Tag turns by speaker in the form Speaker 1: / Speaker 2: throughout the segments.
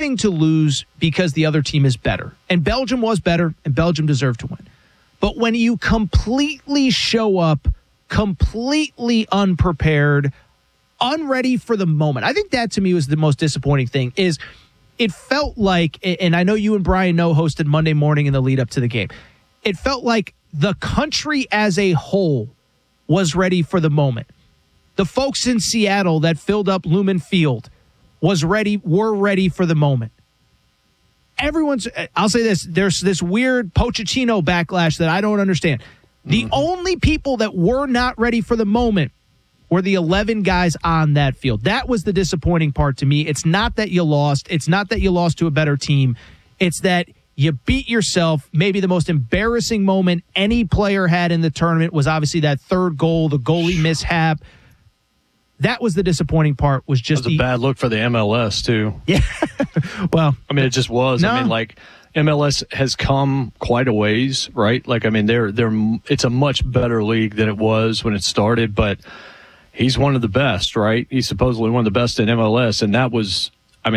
Speaker 1: thing to lose because the other team is better. And Belgium was better, and Belgium deserved to win. But when you completely show up, completely unprepared, unready for the moment, I think that to me was the most disappointing thing. Is it felt like, and I know you and Brian Noe hosted Monday morning in the lead up to the game, it felt like the country as a whole was ready for the moment. The folks in Seattle that filled up Lumen Field were ready for the moment. I'll say this, there's this weird Pochettino backlash that I don't understand. The only people that were not ready for the moment were the 11 guys on that field. That was the disappointing part to me. It's not that you lost. It's not that you lost to a better team. It's that you beat yourself. Maybe the most embarrassing moment any player had in the tournament was obviously that third goal, the goalie mishap. That was the disappointing part. Was just
Speaker 2: a bad look for the MLS too.
Speaker 1: Yeah, well,
Speaker 2: I mean, it just was.
Speaker 1: No.
Speaker 2: I mean, like MLS has come quite a ways, right? Like, I mean, it's a much better league than it was when it started. But he's one of the best, right? He's supposedly one of the best in MLS, and that was. I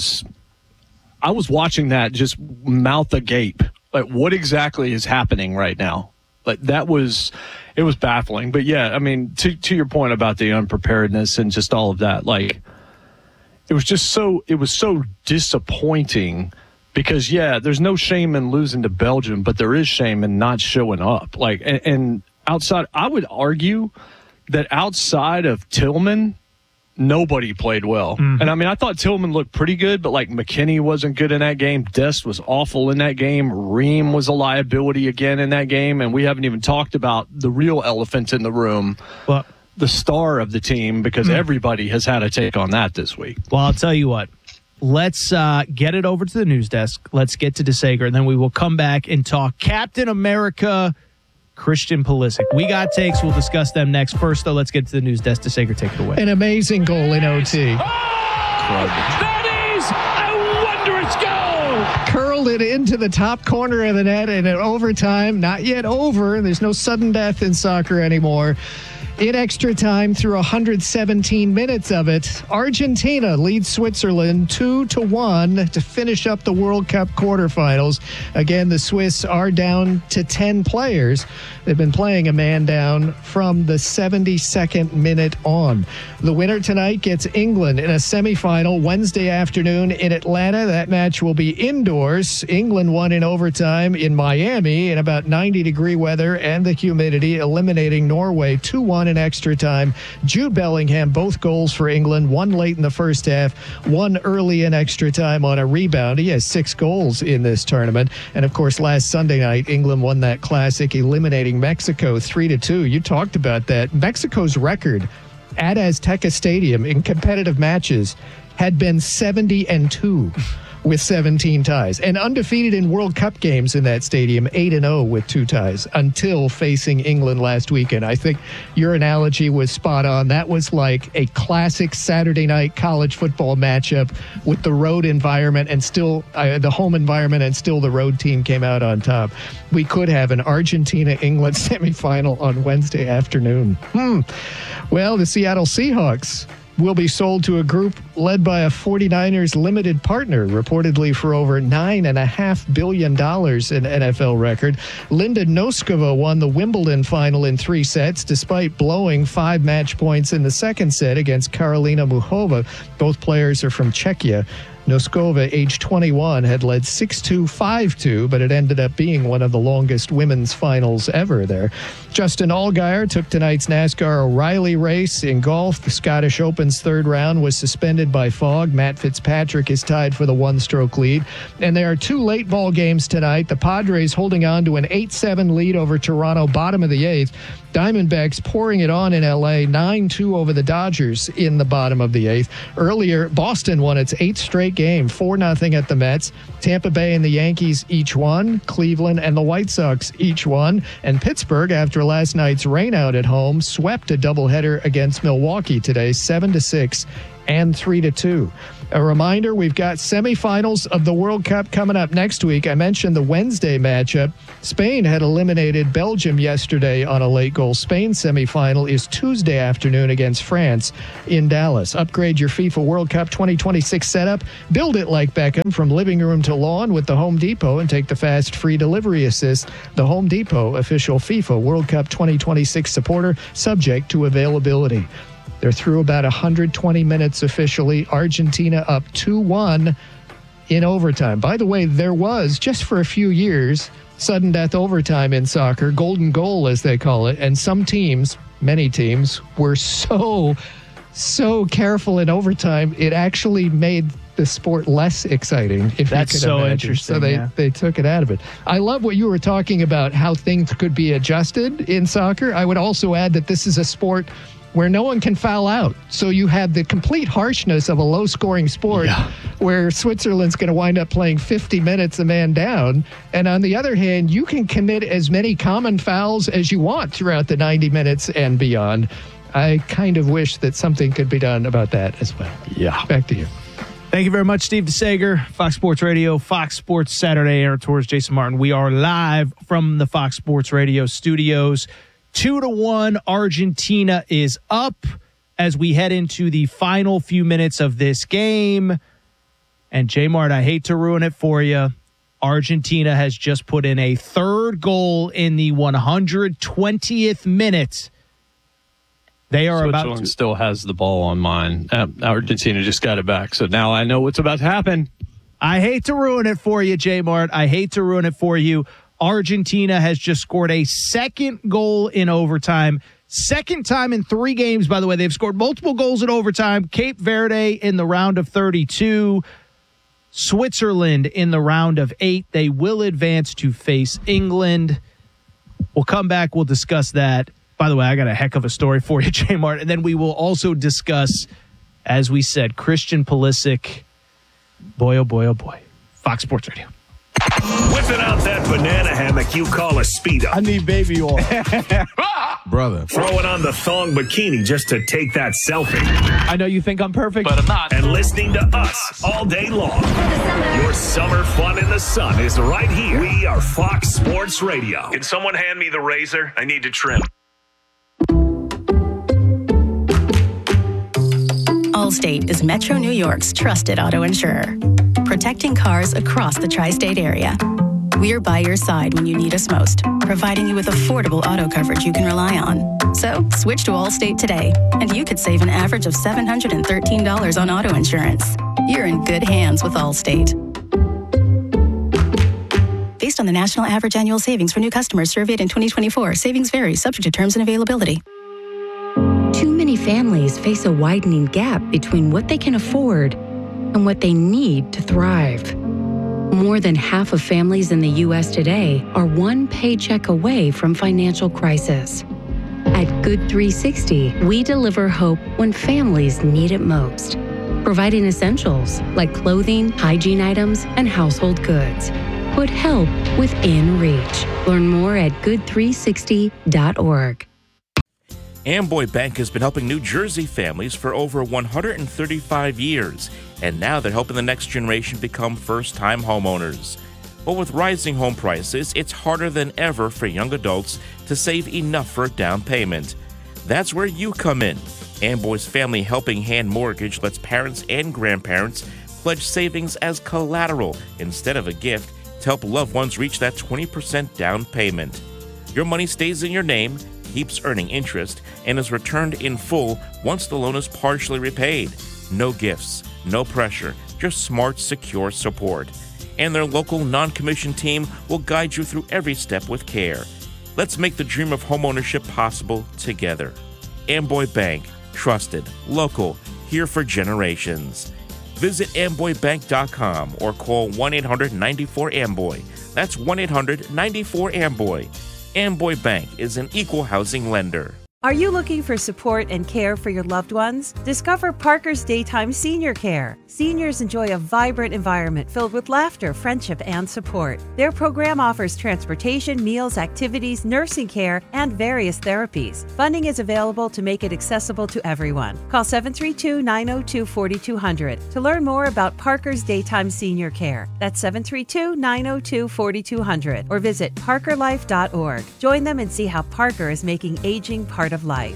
Speaker 2: was watching that just mouth agape. Like, what exactly is happening right now? Like, it was baffling. But yeah, I mean, to your point about the unpreparedness and just all of that, like, it was so disappointing because, yeah, there's no shame in losing to Belgium, but there is shame in not showing up. Like, and outside, I would argue that outside of Tillman, nobody played well. And I mean, I thought Tillman looked pretty good, but like McKinney wasn't good in that game. Dest was awful in that game. Ream was a liability again in that game. And we haven't even talked about the real elephant in the room, the star of the team, because everybody has had a take on that this week.
Speaker 1: Well, I'll tell you what. Let's get it over to the news desk. Let's get to DeSager, and then we will come back and talk Captain America, Christian Pulisic. We got takes. We'll discuss them next. First, though, let's get to the news desk. DeSager, take it away.
Speaker 3: An amazing goal in OT.
Speaker 4: That is a wondrous goal.
Speaker 3: Curled it into the top corner of the net in an overtime. Not yet over. There's no sudden death in soccer anymore. In extra time, through 117 minutes of it, Argentina leads Switzerland 2-1 to finish up the World Cup quarterfinals. Again, the Swiss are down to 10 players. They've been playing a man down from the 72nd minute on. The winner tonight gets England in a semifinal Wednesday afternoon in Atlanta. That match will be indoors. England won in overtime in Miami in about 90-degree weather and the humidity, eliminating Norway 2-1 in extra time. Jude Bellingham, both goals for England, one late in the first half, one early in extra time on a rebound. He has 6 goals in this tournament. And of course, last Sunday night, England won that classic, eliminating Mexico 3-2. You talked about that. Mexico's record at Azteca Stadium in competitive matches had been 70-2. With 17 ties, and undefeated in World Cup games in that stadium, 8-0 with 2 ties, until facing England last weekend. I think your analogy was spot on. That was like a classic Saturday night college football matchup with the road environment and still the home environment, and still the road team came out on top. We could have an Argentina-England semifinal on Wednesday afternoon. Well, the Seattle Seahawks will be sold to a group led by a 49ers limited partner, reportedly for over $9.5 billion, an NFL record. Linda Noskova won the Wimbledon final in 3 sets, despite blowing 5 match points in the second set against Karolina Muchova. Both players are from Czechia. Noskova, age 21, had led 6-2, 5-2, but it ended up being one of the longest women's finals ever there. Justin Allgaier took tonight's NASCAR O'Reilly race. In golf, the Scottish Open's third round was suspended by fog. Matt Fitzpatrick is tied for the 1-stroke lead. And there are 2 late ball games tonight. The Padres holding on to an 8-7 lead over Toronto, bottom of the 8th. Diamondbacks pouring it on in L.A., 9-2 over the Dodgers in the bottom of the 8th. Earlier, Boston won its 8th straight game, 4-0 at the Mets. Tampa Bay and the Yankees each won. Cleveland and the White Sox each won. And Pittsburgh, after last night's rainout at home, swept a doubleheader against Milwaukee today, 7-6 and 3-2. A reminder, we've got semifinals of the World Cup coming up next week. I mentioned the Wednesday matchup. Spain had eliminated Belgium yesterday on a late goal. Spain's semifinal is Tuesday afternoon against France in Dallas. Upgrade your FIFA World Cup 2026 setup. Build it like Beckham from living room to lawn with the Home Depot and take the fast free delivery assist. The Home Depot, official FIFA World Cup 2026 supporter, subject to availability. They're through about 120 minutes officially. Argentina up 2-1 in overtime. By the way, there was, just for a few years, sudden death overtime in soccer, golden goal as they call it, and some teams, many teams, were so careful in overtime, it actually made the sport less exciting. If
Speaker 1: That's
Speaker 3: you can
Speaker 1: so
Speaker 3: imagine.
Speaker 1: interesting.
Speaker 3: So they took it out of it. I love what you were talking about, how things could be adjusted in soccer. I would also add that this is a sport where no one can foul out. So you have the complete harshness of a low-scoring sport where Switzerland's going to wind up playing 50 minutes a man down. And on the other hand, you can commit as many common fouls as you want throughout the 90 minutes and beyond. I kind of wish that something could be done about that as well.
Speaker 2: Yeah.
Speaker 3: Back to you.
Speaker 1: Thank you very much, Steve DeSager, Fox Sports Radio, Fox Sports Saturday. Aaron Torres, Jason Martin. We are live from the Fox Sports Radio studios. 2-1, Argentina is up as we head into the final few minutes of this game. And J-Mart, I hate to ruin it for you. Argentina has just put in a third goal in the 120th minute. They are
Speaker 2: Switzerland still has the ball on mine. Argentina just got it back. So now I know what's about to happen.
Speaker 1: I hate to ruin it for you, J-Mart. I hate to ruin it for you. Argentina has just scored a second goal in overtime. Second time in 3 games, by the way. They've scored multiple goals in overtime. Cape Verde in the round of 32. Switzerland in the round of 8. They will advance to face England. We'll come back. We'll discuss that. By the way, I got a heck of a story for you, J-Mart. And then we will also discuss, as we said, Christian Pulisic. Boy, oh boy, oh boy. Fox Sports Radio.
Speaker 5: Whipping out that banana hammock you call a Speedo.
Speaker 6: I need baby oil. Brother.
Speaker 5: Throwing on the thong bikini just to take that selfie.
Speaker 1: I know you think I'm perfect,
Speaker 4: But I'm not.
Speaker 5: And listening to us all day long. Your summer fun in the sun is right here. We are Fox Sports Radio. Can someone hand me the razor? I need to trim.
Speaker 7: Allstate is Metro New York's trusted auto insurer, protecting cars across the tri-state area. We're by your side when you need us most, providing you with affordable auto coverage you can rely on. So switch to Allstate today, and you could save an average of $713 on auto insurance. You're in good hands with Allstate. Based on the national average annual savings for new customers surveyed in 2024, savings vary, subject to terms and availability.
Speaker 8: Too many families face a widening gap between what they can afford and what they need to thrive. More than half of families in the U.S. today are one paycheck away from financial crisis. At Good 360, we deliver hope when families need it most, providing essentials like clothing, hygiene items, and household goods. Put help within reach. Learn more at good360.org.
Speaker 9: Amboy Bank has been helping New Jersey families for over 135 years, and now they're helping the next generation become first-time homeowners. But with rising home prices, it's harder than ever for young adults to save enough for a down payment. That's where you come in. Amboy's Family Helping Hand Mortgage lets parents and grandparents pledge savings as collateral instead of a gift to help loved ones reach that 20% down payment. Your money stays in your name, keeps earning interest, and is returned in full once the loan is partially repaid. No gifts, no pressure, just smart, secure support. And their local non-commissioned team will guide you through every step with care. Let's make the dream of homeownership possible together. Amboy Bank, trusted, local, here for generations. Visit amboybank.com or call 1-800-94-AMBOY. That's 1-800-94-AMBOY. Amboy Bank is an equal housing lender.
Speaker 10: Are you looking for support and care for your loved ones? Discover Parker's Daytime Senior Care. Seniors enjoy a vibrant environment filled with laughter, friendship, and support. Their program offers transportation, meals, activities, nursing care, and various therapies. Funding is available to make it accessible to everyone. Call 732-902-4200 to learn more about Parker's Daytime Senior Care. That's 732-902-4200 or visit parkerlife.org. Join them and see how Parker is making aging part of life.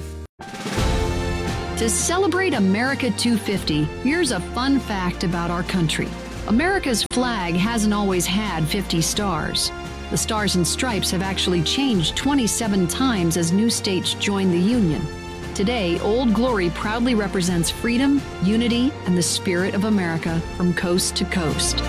Speaker 11: To celebrate America 250, here's a fun fact about our country. America's flag hasn't always had 50 stars. The Stars and Stripes have actually changed 27 times as new states joined the Union. Today, Old Glory proudly represents freedom, unity, and the spirit of America from coast to coast.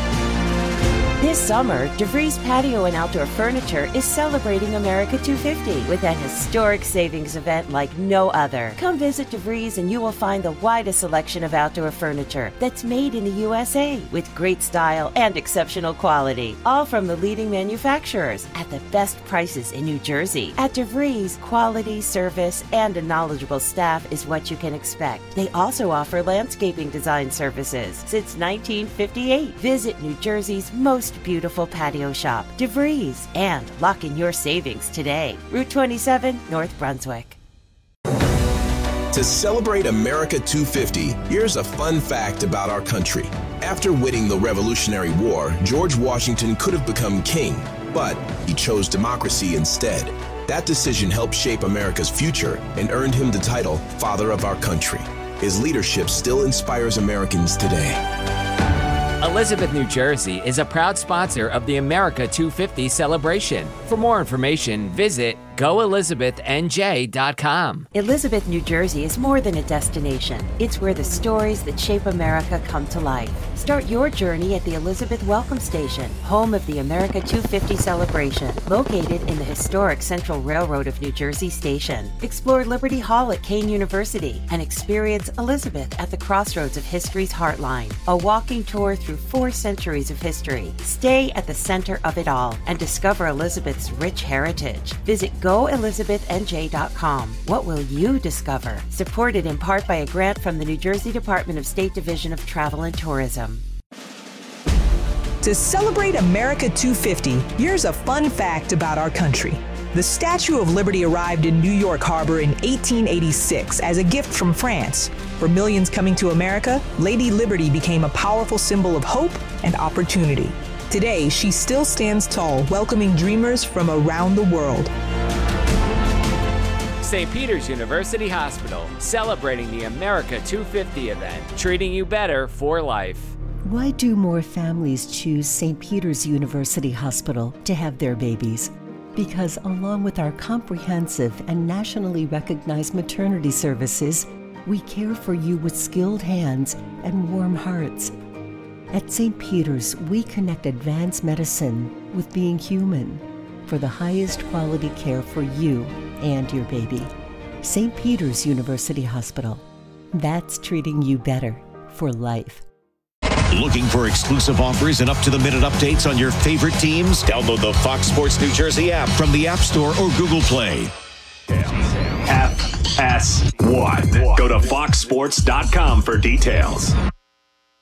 Speaker 10: This summer, DeVries Patio and Outdoor Furniture is celebrating America 250 with a historic savings event like no other. Come visit DeVries and you will find the widest selection of outdoor furniture that's made in the USA with great style and exceptional quality, all from the leading manufacturers at the best prices in New Jersey. At DeVries, quality, service, and a knowledgeable staff is what you can expect. They also offer landscaping design services since 1958. Visit New Jersey's most beautiful patio shop, DeVries, and lock in your savings today. Route 27, North Brunswick.
Speaker 12: To celebrate America 250, here's a fun fact about our country. After winning the Revolutionary War, George Washington could have become king, but he chose democracy instead. That decision helped shape America's future and earned him the title Father of our country. His leadership still inspires Americans today.
Speaker 13: Elizabeth, New Jersey is a proud sponsor of the America 250 celebration. For more information, visit GoElizabethNJ.com.
Speaker 10: Elizabeth, New Jersey is more than a destination. It's where the stories that shape America come to life. Start your journey at the Elizabeth Welcome Station, home of the America 250 celebration, located in the historic Central Railroad of New Jersey Station. Explore Liberty Hall at Kane University and experience Elizabeth at the crossroads of history's heartline. A walking tour through 4 centuries of history. Stay at the center of it all and discover Elizabeth's rich heritage. Visit GoElizabethNJ.com. What will you discover? Supported in part by a grant from the New Jersey Department of State Division of Travel and Tourism.
Speaker 14: To celebrate America 250, here's a fun fact about our country. The Statue of Liberty arrived in New York Harbor in 1886 as a gift from France. For millions coming to America, Lady Liberty became a powerful symbol of hope and opportunity. Today, she still stands tall, welcoming dreamers from around the world.
Speaker 13: St. Peter's University Hospital, celebrating the America 250 event, treating you better for life.
Speaker 15: Why do more families choose St. Peter's University Hospital to have their babies? Because along with our comprehensive and nationally recognized maternity services, we care for you with skilled hands and warm hearts. At St. Peter's, we connect advanced medicine with being human for the highest quality care for you and your baby. St. Peter's University Hospital. That's treating you better for life.
Speaker 16: Looking for exclusive offers and up-to-the-minute updates on your favorite teams? Download the Fox Sports New Jersey app from the App Store or Google Play.
Speaker 5: FS1. Go to foxsports.com for details.